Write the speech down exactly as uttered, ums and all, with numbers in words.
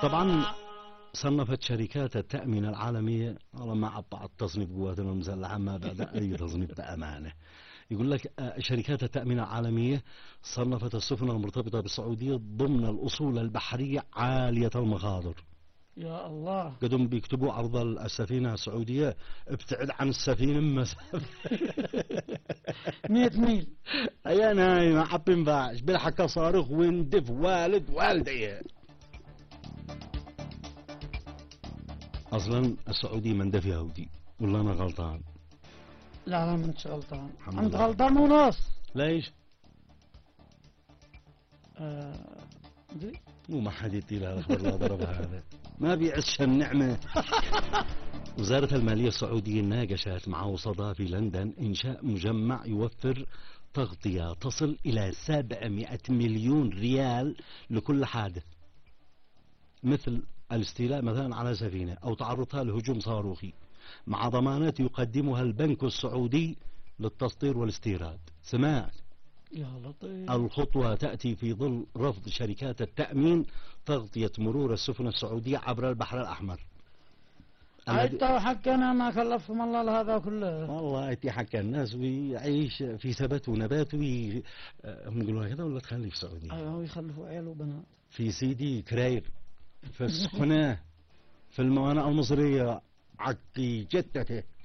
طبعا صنفت شركات التأمين العالمية، والله ما عبع التصنيف قواتنا المسلحة ما بعد أي تصنيف بأمانة. يقول لك شركات التأمين العالمية صنفت السفن المرتبطة بالسعودية ضمن الأصول البحرية عالية المخاطر. يا الله. قدم بيكتبوا عرض السفينة السعودية ابتعد عن السفينة مسافة مية ميل. يا نايم ما حب ينفعش بالحكى صارخ وندف والد والدي. اصلا السعودي مندف يهودي ولا انا غلطان؟ لا لا ما انتش غلطان، الحمد انت لله. غلطان ونص. ليش؟ آه دي مو ما حد يدي لها الاخبار اللي ضربها هذا ما بيعيش النعمه. وزارة المالية السعودية ناقشت مع وسطاء في لندن إنشاء مجمع يوفر تغطية تصل إلى سبعمائة مليون ريال لكل حادث، مثل الاستيلاء مثلا على سفينة أو تعرضها لهجوم صاروخي، مع ضمانات يقدمها البنك السعودي للتصدير والاستيراد. سمعت؟ يا لطيف. الخطوة تأتي في ظل رفض شركات التأمين تغطية مرور السفن السعودية عبر البحر الأحمر. انت وحكنا ما كلفهم الله هذا كله. والله انت حكى الناس ويعيش في ثبات ونبات وي... هم يقولوا كذا ولا تخلي في السعودية؟ ايوه يخلفوا عيال وبنات في سيدي كراير، في السخنة، في الموانئ المصرية عكي جتته.